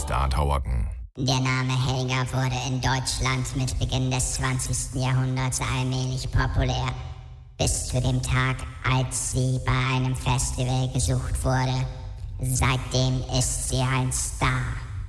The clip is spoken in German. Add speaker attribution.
Speaker 1: Star Towerken.
Speaker 2: Der Name Helga wurde in Deutschland mit Beginn des 20. Jahrhunderts allmählich populär. Bis zu dem Tag, als sie bei einem Festival gesucht wurde. Seitdem ist sie ein Star.